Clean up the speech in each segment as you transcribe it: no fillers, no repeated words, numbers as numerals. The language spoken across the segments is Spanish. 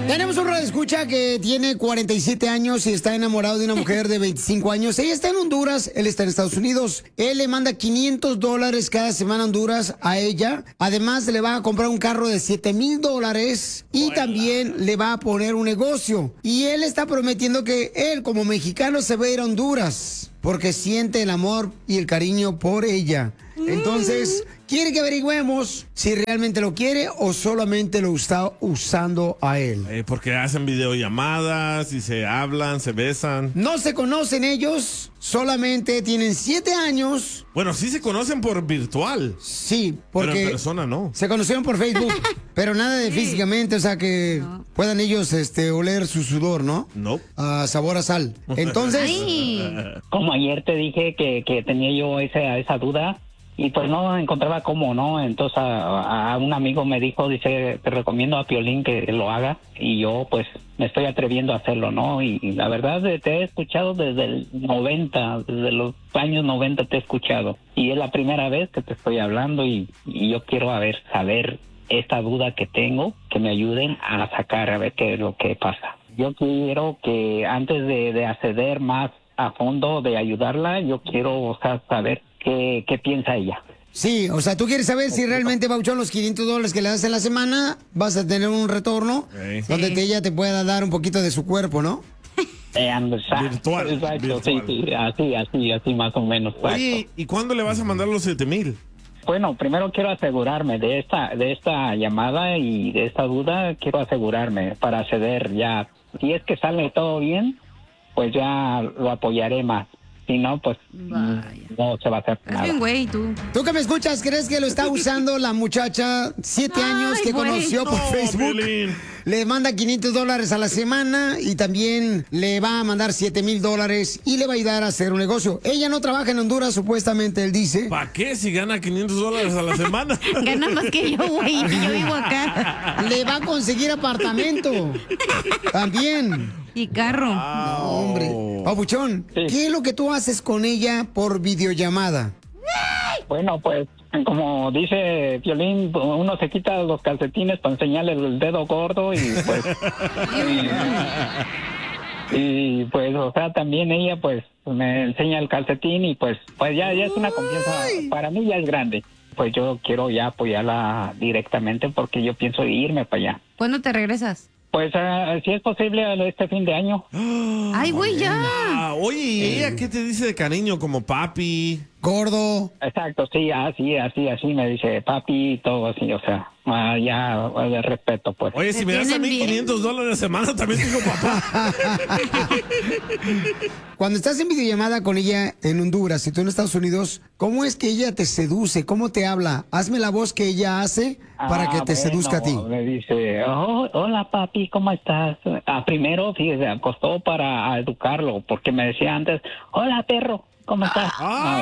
Tenemos un radioescucha que tiene 47 años y está enamorado de una mujer de 25 años. Ella está en Honduras, él está en Estados Unidos. Él le manda $500 cada semana a Honduras a ella. Además, le va a comprar un carro de $7,000 y también le va a poner un negocio. Y él está prometiendo que él, como mexicano, se va a ir a Honduras porque siente el amor y el cariño por ella. Entonces, quiere que averigüemos si realmente lo quiere o solamente lo está usando a él. Porque hacen videollamadas y se hablan, se besan. No se conocen ellos, solamente tienen 7 años. Bueno, sí se conocen por virtual. Sí, porque pero en persona no. Se conocieron por Facebook, pero nada de físicamente, o sea que puedan ellos oler su sudor, ¿no? No. A sabor a sal. Entonces, como ayer te dije que tenía yo esa duda. Y pues no encontraba cómo, ¿no? Entonces a un amigo me dijo, dice, te recomiendo a Piolín que lo haga. Y yo pues me estoy atreviendo a hacerlo, ¿no? Y la verdad te he escuchado desde el 90, desde los años 90 te he escuchado. Y es la primera vez que te estoy hablando y yo quiero saber esta duda que tengo, que me ayuden a sacar a ver qué es lo que pasa. Yo quiero que antes de acceder más a fondo, de ayudarla, yo quiero saber ¿Qué piensa ella? Sí, o sea, tú quieres saber si realmente, Pabuchón, los $500 que le das en la semana, vas a tener un retorno donde ella te pueda dar un poquito de su cuerpo, ¿no? Virtual. Exacto, sí, así más o menos. Oye, ¿y cuándo le vas a mandar los 7,000? Bueno, primero quiero asegurarme de esta llamada y de esta duda, quiero asegurarme para acceder ya. Si es que sale todo bien, pues ya lo apoyaré más. Si no, pues no se va a hacer nada. Bien, güey, tú. ¿Tú que me escuchas, crees que lo está usando la muchacha 7 años que conoció por Facebook? Violín. Le manda $500 a la semana y también le va a mandar $7,000 y le va a ayudar a hacer un negocio. Ella no trabaja en Honduras, supuestamente, él dice. ¿Para qué si gana $500 a la semana? Gana más que yo, güey, y yo vivo acá. Le va a conseguir apartamento. También. Y carro. No, hombre. Papuchón, ¿qué es lo que tú haces con ella por videollamada? Bueno, pues, como dice Piolín, uno se quita los calcetines para enseñarle el dedo gordo y pues... y pues, o sea, también ella pues me enseña el calcetín y pues ya es una confianza, para mí ya es grande. Pues yo quiero ya apoyarla directamente porque yo pienso irme para allá. ¿Cuándo te regresas? Pues si es posible este fin de año. Ay, güey, ya. Oye, ¿y ella qué te dice de cariño? Como papi, gordo. Exacto, sí, así me dice papi y todo así, o sea, ya de respeto, pues. Oye, si me das a mí $500 a semana, también digo papá. Cuando estás en videollamada con ella en Honduras y tú en Estados Unidos, ¿cómo es que ella te seduce? ¿Cómo te habla? Hazme la voz que ella hace para que te seduzca a ti. Me dice, hola papi, ¿cómo estás? Primero, fíjese, acostó para educarlo, porque me decía antes, hola perro, ¿cómo estás?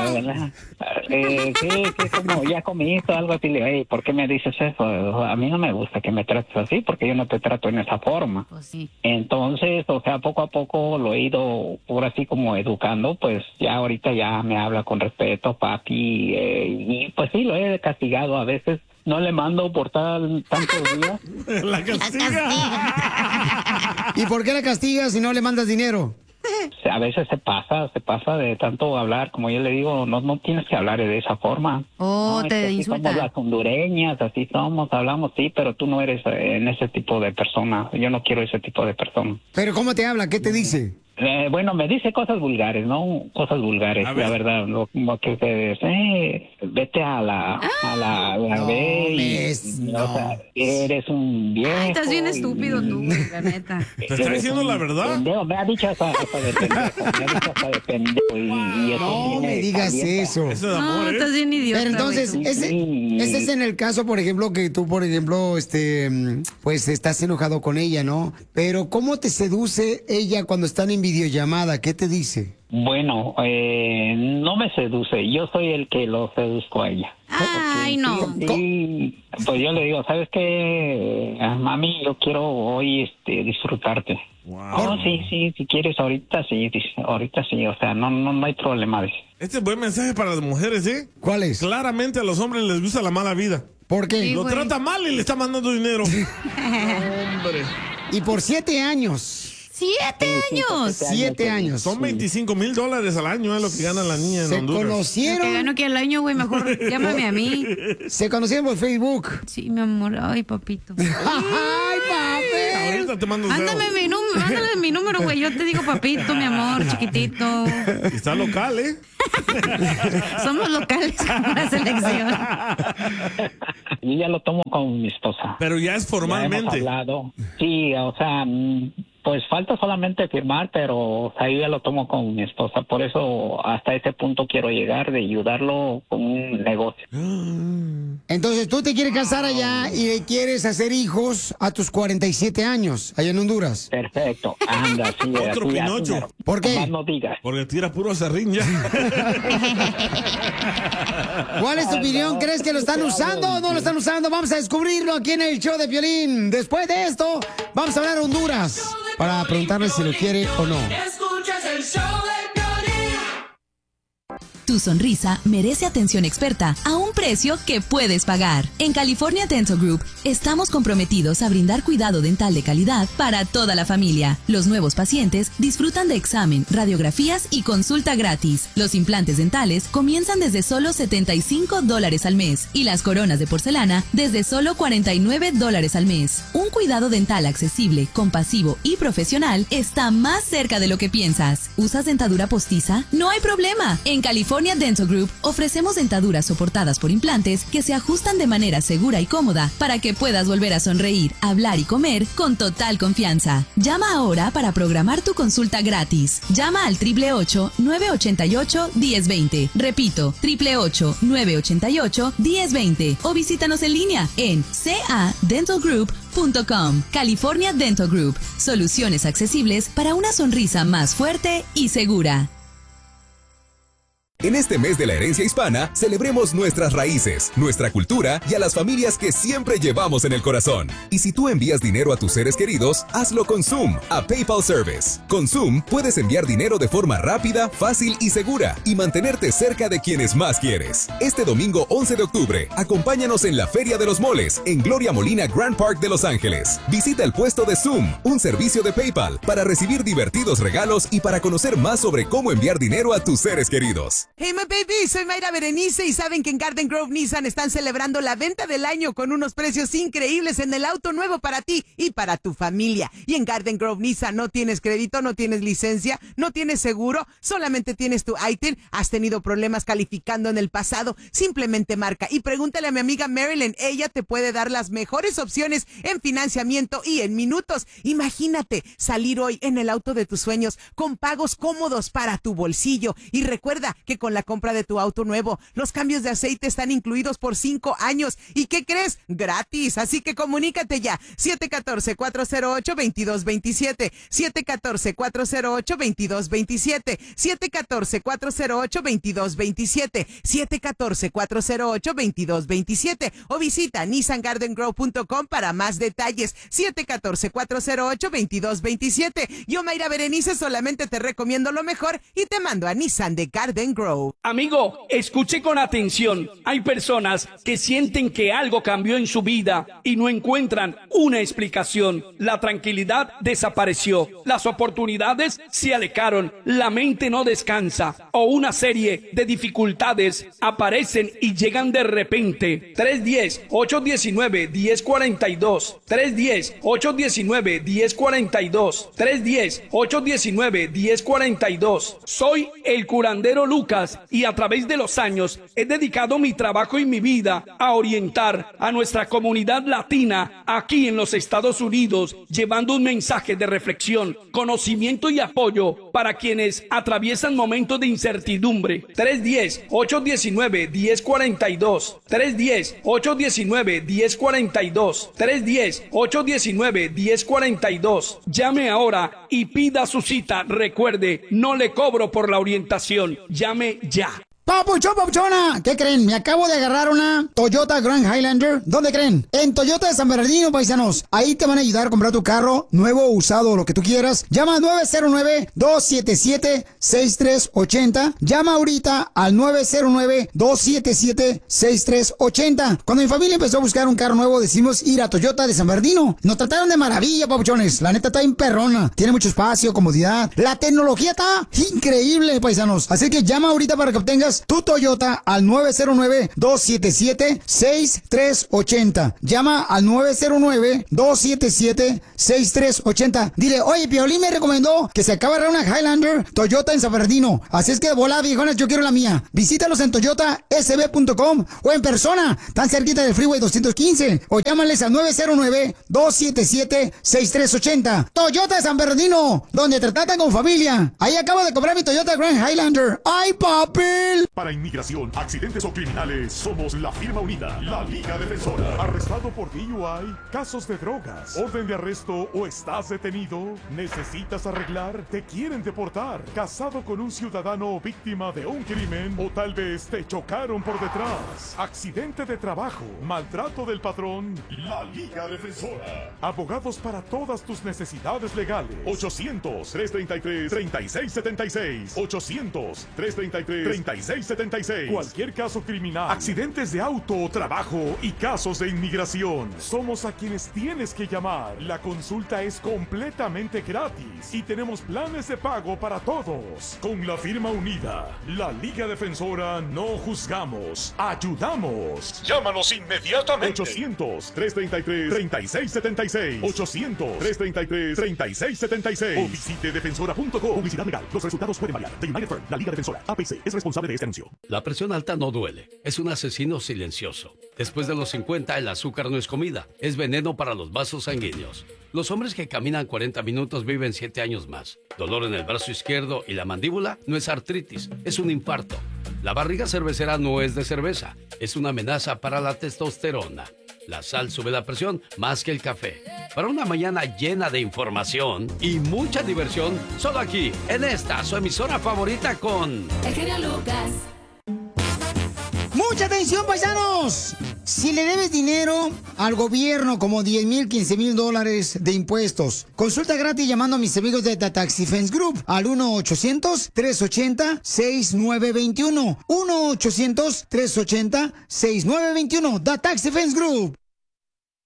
Como ya comiste algo así, le digo, ¿por qué me dices eso? A mí no me gusta que me trates así, porque yo no te trato en esa forma. Pues sí. Entonces, o sea, poco a poco lo he ido, por así como educando, pues ya ahorita ya me habla con respeto, papi, y pues sí, lo he castigado a veces. No le mando por tantos días. La castiga. ¿Y por qué la castigas si no le mandas dinero? A veces se pasa de tanto hablar, como yo le digo, no tienes que hablar de esa forma. Oh, no, te Somos insulta. las hondureñas, así somos, hablamos, sí, pero tú no eres en ese tipo de persona. Yo no quiero ese tipo de persona. ¿Pero cómo te habla? ¿Qué te dice? Bueno, me dice cosas vulgares, ¿no? Cosas vulgares, la verdad. Como que vete a la B y, o sea, eres un viejo. Ay, estás bien estúpido tú, güey, la neta. ¿Te está diciendo la verdad? Pendejo, me ha dicho hasta de pendejo. Me ha dicho hasta de pendejo. Y eso No me digas eso. Eso es amor, No, estás bien idiota. Pero entonces, güey. ese es en el caso, por ejemplo, que tú, por ejemplo, pues estás enojado con ella, ¿no? Pero ¿cómo te seduce ella cuando están en videollamada? ¿Qué te dice? Bueno, no me seduce, yo soy el que lo seduzco a ella. Ay, no. Sí, pues yo le digo, ¿sabes qué? Mami, yo quiero hoy disfrutarte. Wow. Oh, sí, si quieres ahorita sí, o sea, no hay problema. Este es buen mensaje para las mujeres, ¿eh? ¿Cuál es? Claramente a los hombres les gusta la mala vida. ¿Por qué? Sí, Lo güey. trata mal y le está mandando dinero. Hombre. Y por 7 años. 7 años. 7 años. Son $25,000 al año, es lo que gana la niña en Honduras. Lo que Conocieron. gano aquí al año, güey, mejor llámame a mí. Se conocieron por Facebook. Sí, mi amor. Ay, papito. ¡Ay, papi! Ahorita te mando un Mándame mi número, güey. Yo te digo papito, mi amor, chiquitito. Está local, ¿eh? Somos locales con la selección. Yo ya lo tomo con mi esposa. Pero ya es Ya formalmente. hemos hablado. Sí, o sea, pues falta solamente firmar, pero ahí ya lo tomo con mi esposa. Por eso hasta ese punto quiero llegar, de ayudarlo con un negocio. Entonces tú te quieres casar allá y le quieres hacer hijos a tus 47 años, allá en Honduras. Perfecto, anda, sí. Otro así, Pinocho. así, ¿Por qué? nomás no digas. Porque tira puro acerrín ya. ¿Cuál es tu opinión? ¿Crees que lo están usando o no lo están usando? Vamos a descubrirlo aquí en el show de Piolín. Después de esto, vamos a hablar a Honduras para preguntarle si lo quiere o no. Escuchas el show de Piolín. Tu sonrisa merece atención experta a un precio que puedes pagar. En California Dental Group estamos comprometidos a brindar cuidado dental de calidad para toda la familia. Los nuevos pacientes disfrutan de examen, radiografías y consulta gratis. Los implantes dentales comienzan desde solo $75 al mes y las coronas de porcelana desde solo $49 al mes. Un cuidado dental accesible, compasivo y profesional está más cerca de lo que piensas. ¿Usas dentadura postiza? No hay problema. En California Dental Group ofrecemos dentaduras soportadas por implantes que se ajustan de manera segura y cómoda para que puedas volver a sonreír, hablar y comer con total confianza. Llama ahora para programar tu consulta gratis. Llama al 888-988-1020. Repito, 888-988-1020 o visítanos en línea en cadentalgroup.com. California Dental Group. Soluciones accesibles para una sonrisa más fuerte y segura. En este mes de la herencia hispana, celebremos nuestras raíces, nuestra cultura y a las familias que siempre llevamos en el corazón. Y si tú envías dinero a tus seres queridos, hazlo con Zoom, a PayPal Service. Con Zoom puedes enviar dinero de forma rápida, fácil y segura y mantenerte cerca de quienes más quieres. Este domingo 11 de octubre, acompáñanos en la Feria de los Moles, en Gloria Molina Grand Park de Los Ángeles. Visita el puesto de Zoom, un servicio de PayPal, para recibir divertidos regalos y para conocer más sobre cómo enviar dinero a tus seres queridos. Hey, my baby, soy Mayra Berenice y saben que en Garden Grove Nissan están celebrando la venta del año con unos precios increíbles en el auto nuevo para ti y para tu familia. Y en Garden Grove Nissan no tienes crédito, no tienes licencia, no tienes seguro, solamente tienes tu ITIN, has tenido problemas calificando en el pasado, simplemente marca y pregúntale a mi amiga Marilyn, ella te puede dar las mejores opciones en financiamiento y en minutos. Imagínate salir hoy en el auto de tus sueños con pagos cómodos para tu bolsillo. Y recuerda que con la compra de tu auto nuevo, los cambios de aceite están incluidos por 5 años. ¿Y qué crees? Gratis. Así que comunícate ya. 714-408-2227. 714-408-2227. 714-408-2227. 714-408-2227. O visita NissanGardenGrove.com para más detalles. 714-408-2227. Yo, Mayra Berenice, solamente te recomiendo lo mejor y te mando a Nissan de Garden Grove. Amigo, escuche con atención. Hay personas que sienten que algo cambió en su vida y no encuentran una explicación. La tranquilidad desapareció, las oportunidades se alejaron, la mente no descansa o una serie de dificultades aparecen y llegan de repente. 310-819-1042. 310-819-1042. 310-819-1042. Soy el curandero Lucas y a través de los años he dedicado mi trabajo y mi vida a orientar a nuestra comunidad latina aquí en los Estados Unidos, llevando un mensaje de reflexión, conocimiento y apoyo para quienes atraviesan momentos de incertidumbre. 310-819-1042. 310-819-1042. 310-819-1042. Llame ahora y pida su cita. Recuerde, no le cobro por la orientación. Llame ya. Papuchón, papuchona, ¿qué creen? Me acabo de agarrar una Toyota Grand Highlander. ¿Dónde creen? En Toyota de San Bernardino, paisanos. Ahí te van a ayudar a comprar tu carro, nuevo o usado, lo que tú quieras. Llama al 909-277-6380. Llama ahorita al 909-277-6380. Cuando mi familia empezó a buscar un carro nuevo, decidimos ir a Toyota de San Bernardino. Nos trataron de maravilla, papuchones. La neta está bien perrona. Tiene mucho espacio, comodidad. La tecnología está increíble, paisanos. Así que llama ahorita para que obtengas tu Toyota al 909-277-6380. Llama al 909-277-6380. Dile, oye, Piolín me recomendó que se acaba de agarrar una Highlander Toyota en San Bernardino. Así es que de volada, viejonas, yo quiero la mía. Visítalos en toyotasb.com o en persona, tan cerquita del Freeway 215. O llámales al 909-277-6380. Toyota de San Bernardino, donde te tratan con familia. Ahí acabo de comprar mi Toyota Grand Highlander. ¡Ay, papel! Para inmigración, accidentes o criminales, somos la firma unida, la Liga Defensora. ¿Arrestado por DUI? ¿Casos de drogas? ¿Orden de arresto o estás detenido? ¿Necesitas arreglar? ¿Te quieren deportar? ¿Casado con un ciudadano o víctima de un crimen? ¿O tal vez te chocaron por detrás? ¿Accidente de trabajo? ¿Maltrato del patrón? La Liga Defensora. Abogados para todas tus necesidades legales. 800-333-3676. 800-333-3676. Cualquier caso criminal, accidentes de auto o trabajo y casos de inmigración. Somos a quienes tienes que llamar. La consulta es completamente gratis y tenemos planes de pago para todos. Con la firma unida, la Liga Defensora, no juzgamos, ayudamos. Llámanos inmediatamente. 800-333-3676. 800-333-3676. O visite defensora.com. Publicidad legal. Los resultados pueden variar. The United Firm, la Liga Defensora, APC, es responsable de este anuncio. La presión alta no duele, es un asesino silencioso. Después de los 50, el azúcar no es comida, es veneno para los vasos sanguíneos. Los hombres que caminan 40 minutos viven 7 años más. Dolor en el brazo izquierdo y la mandíbula no es artritis, es un infarto. La barriga cervecera no es de cerveza, es una amenaza para la testosterona. La sal sube la presión más que el café. Para una mañana llena de información y mucha diversión, solo aquí, en esta, su emisora favorita con... El genio Lucas. ¡Mucha atención, paisanos! Si le debes dinero al gobierno, como 10,000, 15,000 dólares de impuestos, consulta gratis llamando a mis amigos de The Tax Defense Group al 1-800-380-6921. 1-800-380-6921. The Tax Defense Group.